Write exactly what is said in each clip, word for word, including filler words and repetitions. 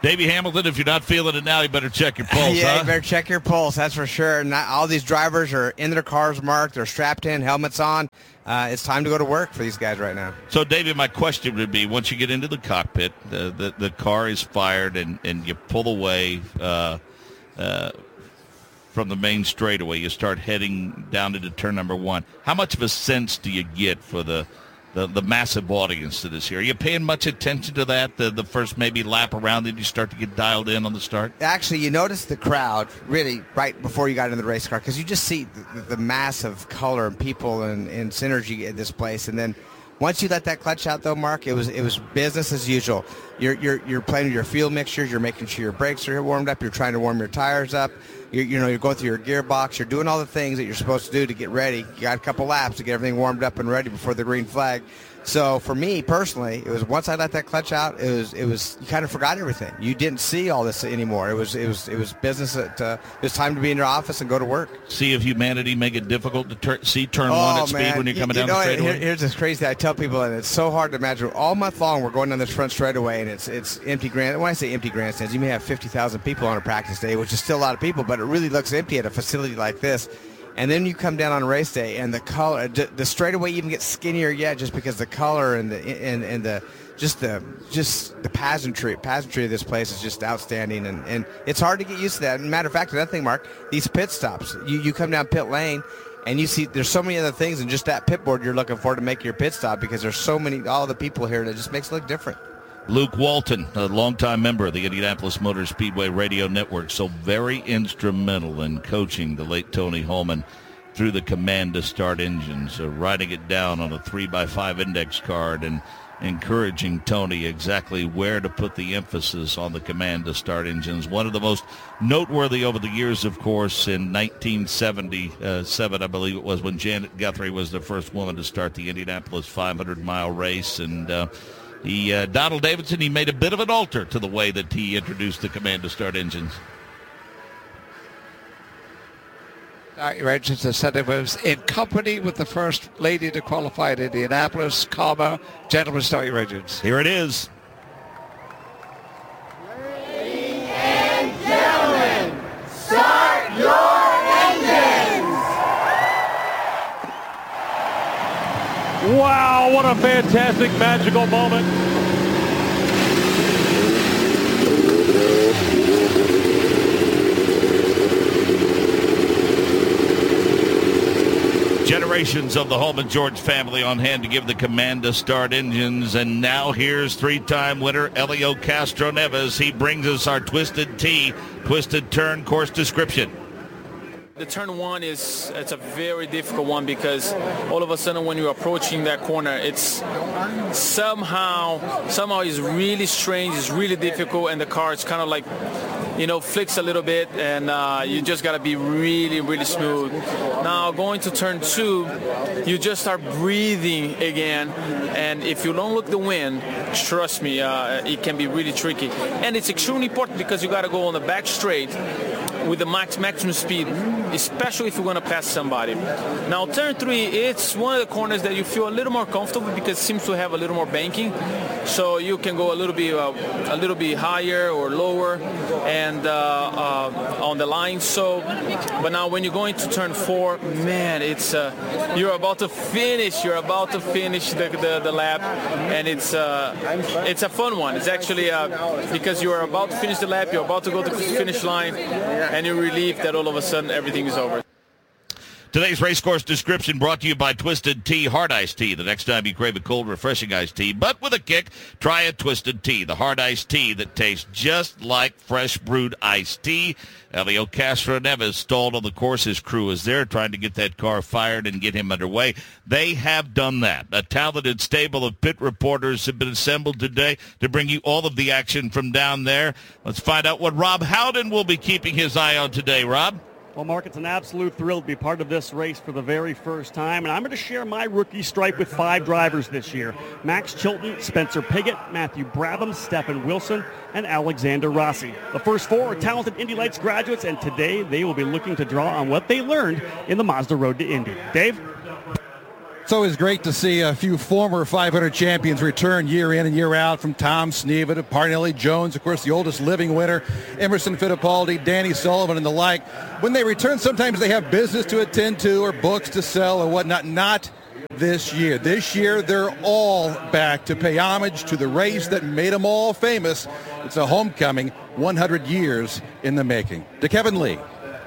Davey Hamilton, if you're not feeling it now, you better check your pulse, yeah, huh? you better check your pulse, that's for sure. Not all these drivers are in their cars marked. They're strapped in, helmets on. Uh, it's time to go to work for these guys right now. So, Davey, my question would be, once you get into the cockpit, the the, the car is fired, and, and you pull away uh, uh, from the main straightaway. You start heading down into turn number one. How much of a sense do you get for the The, the massive audience that is here? Are you paying much attention to that, the, the first maybe lap around, then you start to get dialed in on the start? Actually, you notice the crowd really right before you got into the race car, because you just see the, the massive color and people and, and synergy in this place. And then once you let that clutch out, though, Mark, it was it was business as usual. You're you're you're playing with your fuel mixtures. You're making sure your brakes are warmed up. You're trying to warm your tires up. You're, you know, you're going through your gearbox. You're doing all the things that you're supposed to do to get ready. You got a couple laps to get everything warmed up and ready before the green flag. So for me personally, it was once I let that clutch out, it was it was you kind of forgot everything. You didn't see all this anymore. It was it was it was business. That, uh, it was time to be in your office and go to work. Sea of Humanity make it difficult to tur- see turn oh, one at man. speed when you're coming you, down you know, the straightaway. Here, here's this crazy thing I tell people, and it's so hard to imagine. All month long, we're going down this front straightaway, and it's it's empty grand. When I say empty grandstands, you may have fifty thousand people on a practice day, which is still a lot of people, but it really looks empty at a facility like this. And then you come down on race day, and the color, the straightaway even gets skinnier yet, just because the color and the and, and the just the just the pageantry pageantry of this place is just outstanding, and, and it's hard to get used to that. And matter of fact, another thing, Mark, these pit stops, you you come down pit lane, and you see there's so many other things than just that pit board you're looking for to make your pit stop, because there's so many all the people here that just makes it look different. Luke Walton, a longtime member of the Indianapolis Motor Speedway Radio Network, so very instrumental in coaching the late Tony Holman through the command to start engines, uh, writing it down on a three by five index card and encouraging Tony exactly where to put the emphasis on the command to start engines. One of the most noteworthy over the years, of course, in nineteen seventy-seven, I believe it was, when Janet Guthrie was the first woman to start the Indianapolis five hundred mile race. And uh, He, uh, Donald Davidson, he made a bit of an alter to the way that he introduced the command to start engines. Uh, Regents has said it was in company with the first lady to qualify at Indianapolis, comma, gentlemen, start your engines. Here it is. Ladies and gentlemen, start your engines! Wow, what a fantastic, magical moment. Generations of the Holman George family on hand to give the command to start engines. And now here's three-time winner Helio Castroneves. He brings us our Twisted T, Twisted Turn course description. The turn one is it's a very difficult one, because all of a sudden when you're approaching that corner, it's somehow somehow is really strange, it's really difficult, and the car is kind of like, you know, flicks a little bit, and uh, you just got to be really, really smooth. Now going to turn two, you just start breathing again, and if you don't look the wind, trust me, uh, it can be really tricky. And it's extremely important, because you got to go on the back straight with the max maximum speed, especially if you're going to pass somebody. Now turn three, it's one of the corners that you feel a little more comfortable, because it seems to have a little more banking, so you can go a little bit uh, a little bit higher or lower and uh, uh, on the line. So but now when you're going to turn four, man, it's uh, you're about to finish you're about to finish the, the, the lap, and it's uh, it's a fun one. It's actually uh, because you're about to finish the lap, you're about to go to the finish line, and you're relieved that all of a sudden everything is over. Today's race course description brought to you by Twisted Tea Hard Iced Tea. The next time you crave a cold, refreshing iced tea, but with a kick, try a Twisted Tea, the hard iced tea that tastes just like fresh brewed iced tea. Helio Castroneves stalled on the course. His crew is there trying to get that car fired and get him underway. They have done that. A talented stable of pit reporters have been assembled today to bring you all of the action from down there. Let's find out what Rob Howden will be keeping his eye on today. Rob? Well, Mark, it's an absolute thrill to be part of this race for the very first time, and I'm going to share my rookie stripe with five drivers this year. Max Chilton, Spencer Piggott, Matthew Brabham, Stephen Wilson, and Alexander Rossi. The first four are talented Indy Lights graduates, and today they will be looking to draw on what they learned in the Mazda Road to Indy. Dave? It's always great to see a few former five hundred champions return year in and year out, from Tom Sneva to Parnelli Jones, of course, the oldest living winner, Emerson Fittipaldi, Danny Sullivan, and the like. When they return, sometimes they have business to attend to or books to sell or whatnot. Not this year. This year, they're all back to pay homage to the race that made them all famous. It's a homecoming, one hundred years in the making. To Kevin Lee.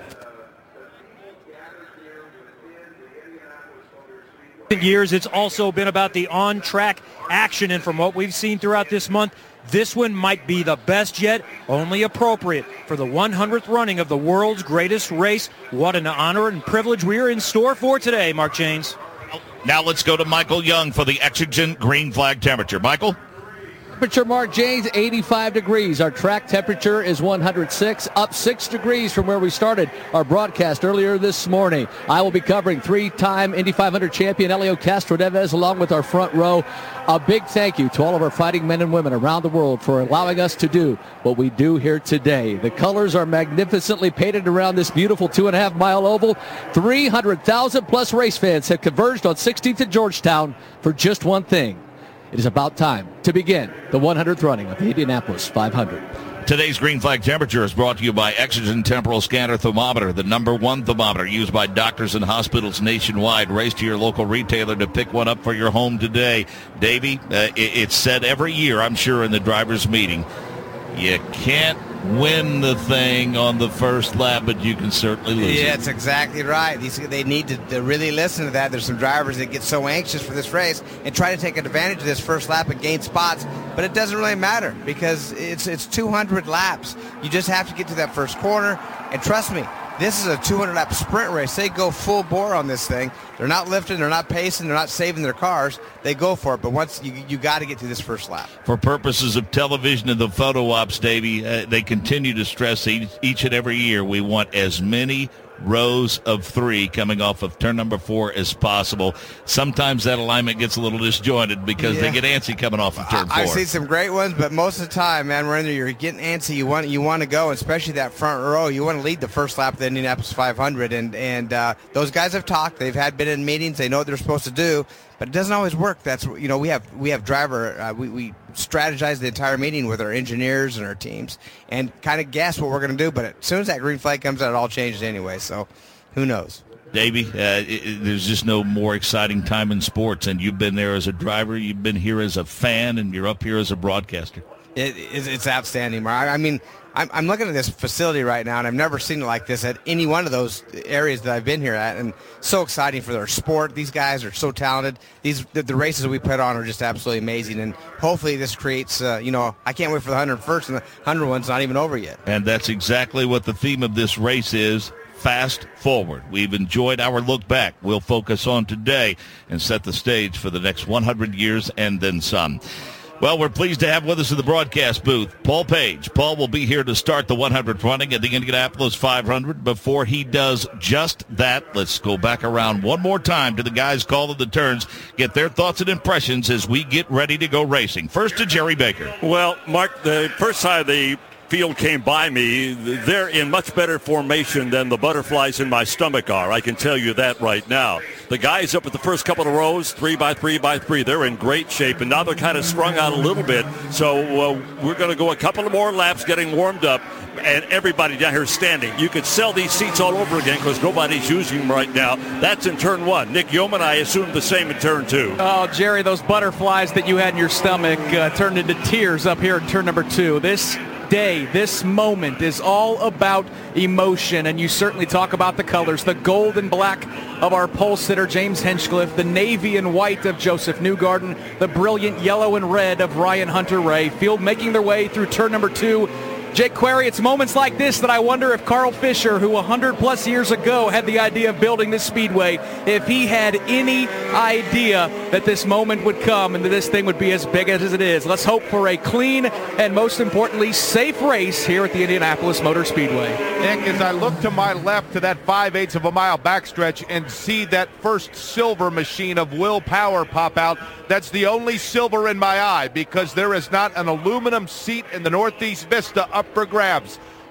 Years, it's also been about the on-track action, and from what we've seen throughout this month, this one might be the best yet, only appropriate for the one hundredth running of the world's greatest race. What an honor and privilege we are in store for today, Mark Janes. Now let's go to Michael Young for the exigent green flag temperature. Michael? Temperature, Mark Janes, eighty-five degrees. Our track temperature is one hundred six, up six degrees from where we started our broadcast earlier this morning. I will be covering three-time Indy five hundred champion Helio Castroneves along with our front row. A big thank you to all of our fighting men and women around the world for allowing us to do what we do here today. The colors are magnificently painted around this beautiful two and a half mile oval. three hundred thousand plus race fans have converged on sixteenth at Georgetown for just one thing. It is about time to begin the one hundredth running of the Indianapolis five hundred. Today's green flag temperature is brought to you by Exigent Temporal Scanner Thermometer, the number one thermometer used by doctors and hospitals nationwide. Race to your local retailer to pick one up for your home today. Davey, uh, it, it's said every year, I'm sure, in the driver's meeting, you can't win the thing on the first lap, but you can certainly lose yeah, it. Yeah, that's exactly right. These, they need to, to really listen to that. There's some drivers that get so anxious for this race and try to take advantage of this first lap and gain spots, but it doesn't really matter because it's it's two hundred laps. You just have to get to that first corner, and trust me, this is a two hundred lap sprint race. They go full bore on this thing. They're not lifting, they're not pacing, they're not saving their cars. They go for it, but once you you got to get to this first lap. For purposes of television and the photo ops, Davey, uh, they continue to stress each, each and every year we want as many rows of three coming off of turn number four as possible. Sometimes that alignment gets a little disjointed because yeah. they get antsy coming off of turn four. I've seen some great ones, but most of the time, man, when you're getting antsy, you want you want to go, especially that front row. You want to lead the first lap of the Indianapolis five hundred, and and uh, those guys have talked. They've had been in meetings. They know what they're supposed to do, but it doesn't always work. That's you know we have we have driver uh, we we strategize the entire meeting with our engineers and our teams and kind of guess what we're going to do. But as soon as that green flag comes out, it all changes anyway. So who knows? Davey, uh, it, it, there's just no more exciting time in sports, and you've been there as a driver, you've been here as a fan, and you're up here as a broadcaster. It, it's, it's outstanding, Mark. I mean, I'm, I'm looking at this facility right now, and I've never seen it like this at any one of those areas that I've been here at, and so exciting for their sport. These guys are so talented. These the, the races we put on are just absolutely amazing, and hopefully this creates, uh, you know, I can't wait for the one hundred first, and the one hundred one's not even over yet. And that's exactly what the theme of this race is. Fast forward. We've enjoyed our look back. We'll focus on today and set the stage for the next one hundred years and then some. Well, we're pleased to have with us in the broadcast booth Paul Page. Paul will be here to start the one hundredth running at the Indianapolis five hundred. Before he does just that, let's go back around one more time to the guys calling the turns, get their thoughts and impressions as we get ready to go racing. First to Jerry Baker. Well, Mark, the first side of the field came by me. They're in much better formation than the butterflies in my stomach are. I can tell you that right now. The guys up at the first couple of rows, three by three by three, they're in great shape, and now they're kind of strung out a little bit. So uh, we're going to go a couple of more laps getting warmed up, and everybody down here standing. You could sell these seats all over again because nobody's using them right now. That's in turn one. Nick Yeoman, I assume the same in turn two. Oh, Jerry, those butterflies that you had in your stomach uh, turned into tears up here in turn number two. This day, this moment is all about emotion, and you certainly talk about the colors, the gold and black of our pole sitter James Hinchcliffe, the navy and white of Joseph Newgarden, the brilliant yellow and red of Ryan Hunter-Reay. Field making their way through turn number two. Jake Query, it's moments like this that I wonder if Carl Fisher, who one hundred plus years ago had the idea of building this speedway, if he had any idea that this moment would come and that this thing would be as big as it is. Let's hope for a clean and, most importantly, safe race here at the Indianapolis Motor Speedway. Nick, as I look to my left to that five-eighths of a mile backstretch and see that first silver machine of Will Power pop out, that's the only silver in my eye because there is not an aluminum seat in the Northeast Vista up for grabs.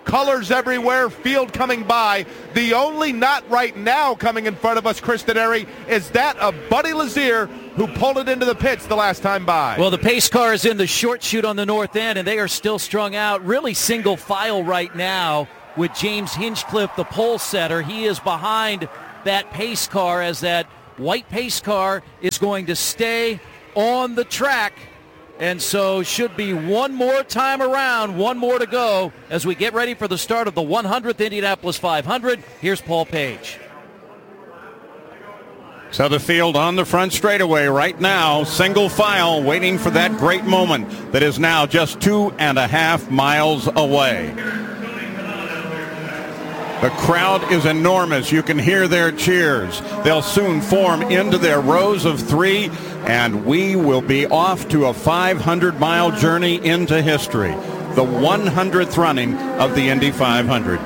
colors everywhere, field coming by. The only not right now coming in front of us, Chris Dennery, is that of Buddy Lazier, who pulled it into the pits the last time by. Well, the pace car is in the short chute on the north end, and they are still strung out, really single file right now with James Hinchcliffe, the pole setter. He is behind that pace car as that white pace car is going to stay on the track. And so should be one more time around, one more to go as we get ready for the start of the one hundredth Indianapolis five hundred. Here's Paul Page. So the field on the front straightaway right now, single file, waiting for that great moment that is now just two and a half miles away. The crowd is enormous. You can hear their cheers. They'll soon form into their rows of three, and we will be off to a five hundred mile journey into history, the one hundredth running of the Indy five hundred.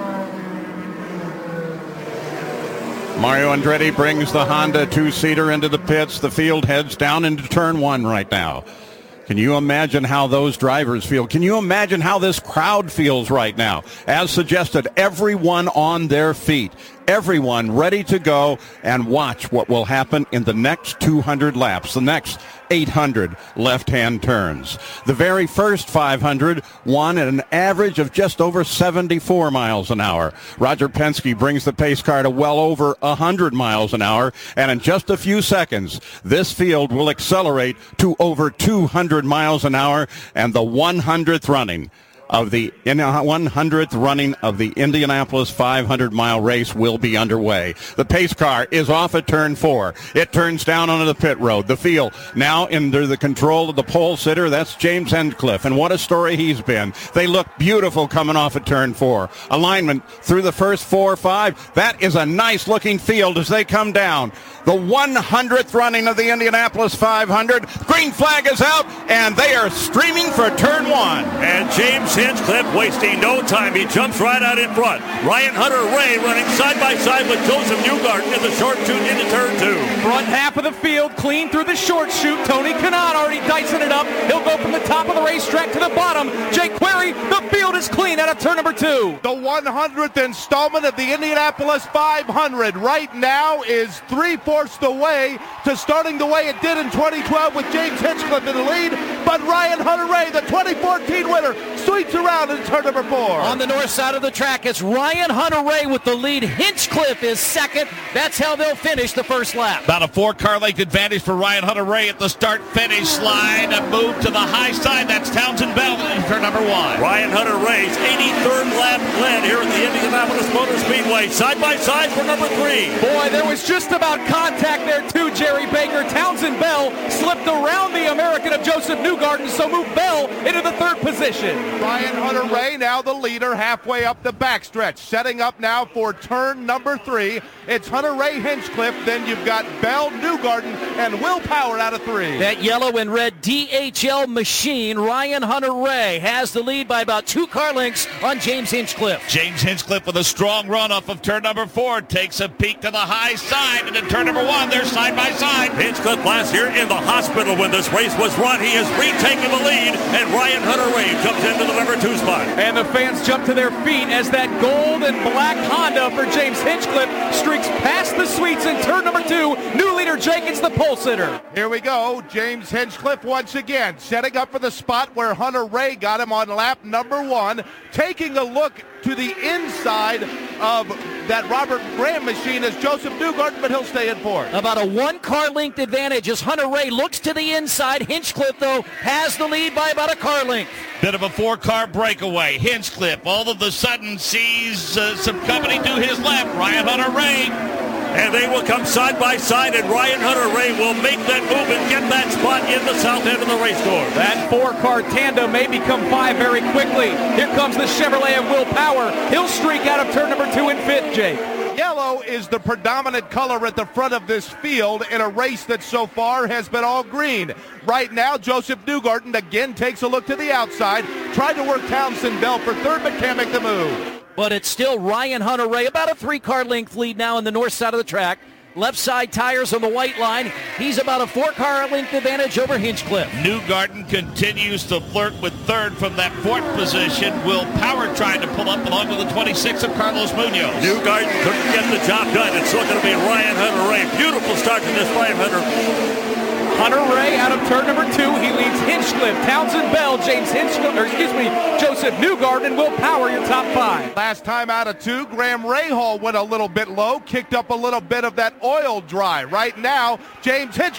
Mario Andretti brings the Honda two-seater into the pits. The field heads down into turn one right now. Can you imagine how those drivers feel? Can you imagine how this crowd feels right now? As suggested, everyone on their feet, everyone ready to go and watch what will happen in the next two hundred laps, the next eight hundred left-hand turns. The very first five hundred won at an average of just over seventy-four miles an hour. Roger Penske brings the pace car to well over one hundred miles an hour, and in just a few seconds, this field will accelerate to over two hundred miles an hour, and the one hundredth running of the one hundredth running of the Indianapolis five hundred mile race will be underway. The pace car is off at turn four. It turns down onto the pit road. The field now under the control of the pole sitter. That's James Hinchcliffe, and what a story he's been. They look beautiful coming off at turn four. Alignment through the first four or five. That is a nice looking field as they come down. The one hundredth running of the Indianapolis five hundred. Green flag is out, and they are streaming for turn one. And James Hinchcliffe wasting no time. He jumps right out in front. Ryan Hunter-Reay running side by side with Joseph Newgarden in the short chute into turn two. Front half of the field, clean through the short chute. Tony Kanaan already dicing it up. He'll go from the top of the racetrack to the bottom. Jake Query, the field is clean out of turn number two. The one hundredth installment of the Indianapolis five hundred right now is three-fourths the way to starting the way it did in twenty twelve with James Hinchcliffe in the lead, but Ryan Hunter-Reay, the twenty fourteen winner, sweeps around in turn number four. On the north side of the track, it's Ryan Hunter-Reay with the lead. Hinchcliffe is second. That's how they'll finish the first lap. About a four-car length advantage for Ryan Hunter-Reay at the start-finish line. A move to the high side. That's Townsend Bell in turn number one. Ryan Hunter-Reay's eighty-third lap lead here at the Indianapolis Motor Speedway. Side by side for number three. Boy, there was just about contact there too, Jerry Baker. Townsend Bell slipped around the American of Joseph Newgarden, so moved Bell into the third position. Ryan Hunter-Reay now the leader halfway up the backstretch. Setting up now for turn number three. It's Hunter-Reay, Hinchcliffe. Then you've got Bell, Newgarden, and Will Power out of three. That yellow and red D H L machine, Ryan Hunter-Reay, has the lead by about two car lengths on James Hinchcliffe. James Hinchcliffe with a strong run off of turn number four. Takes a peek to the high side. And in turn number one, they're side by side. Hinchcliffe last year in the hospital when this race was run. He is retaking the lead, and Ryan Hunter-Reay jumps into the number two spot. And the fans jump to their feet as that gold and black Honda for James Hinchcliffe streaks past the suites in turn number two. New leader Jenkins, the pole sitter. Here we go. James Hinchcliffe once again setting up for the spot where Hunter-Reay got him on lap number one. Taking a look to the inside of that Robert Graham machine is Joseph Newgarden, but he'll stay in fourth. About a one-car length advantage as Hunter-Reay looks to the inside. Hinchcliffe, though, has the lead by about a car length. Bit of a four-car breakaway. Hinchcliffe all of a sudden sees uh, some company to his left. Ryan Hunter-Reay. And they will come side by side, and Ryan Hunter-Reay will make that move and get that spot in the south end of the race course. That four-car tandem may become five very quickly. Here comes the Chevrolet of Will Power. He'll streak out of turn number two in fifth, Jake. Yellow is the predominant color at the front of this field in a race that so far has been all green. Right now, Joseph Newgarden again takes a look to the outside, tried to work Townsend Bell for third, but can't make the move. But it's still Ryan Hunter-Reay, about a three-car length lead now on the north side of the track. left side tires on the white line. He's about a four-car length advantage over Hinchcliffe. Newgarden continues to flirt with third from that fourth position. Will Power trying to pull up along with the twenty-six of Carlos Munoz. Newgarden couldn't get the job done. It's still going to be Ryan Hunter-Reay. Beautiful start to this five hundred. Hunter-Reay out of turn number two. He leads Hinchcliffe, Townsend Bell, James Hinchcliffe, or excuse me, Joseph Newgarden, and Will Power, your top five. Last time out of two, Graham Rahal went a little bit low, kicked up a little bit of that oil dry. Right now, James Hinchcliffe